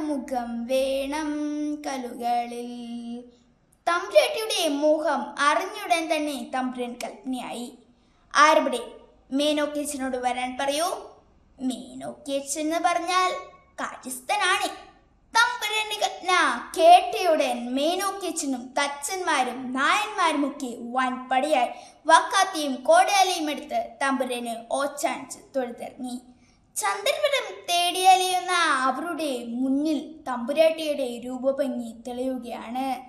മുഖം വേണം കലുകളിൽ. തമ്പുരാട്ടിയുടെ മോഹം അറിഞ്ഞുടൻ തന്നെ തമ്പുരാൻ കൽപ്പനയായി. ആരുടെ? മേനോക്കിയച്ഛനോട് വരാൻ പറയൂ. മേനോക്കിയച്ഛൻ എന്ന് പറഞ്ഞാൽ കാര്യസ്ഥനാണ്. തമ്പുരാന്റെ കൽപ്പന കേട്ടയുടൻ മേനോക്കിയച്ഛനും തച്ചന്മാരും നായന്മാരുമൊക്കെ വൻപടയായി വക്കാത്തിയും കോടാലിയും എടുത്ത് തമ്പുരാന് ഓച്ചാനിച്ച് തൊഴുതിറങ്ങി. ചന്ദ്രവരം തേടിയലയുന്ന അവരുടെ മുന്നിൽ തമ്പുരാട്ടിയുടെ രൂപഭംഗി തെളിയുകയാണ്.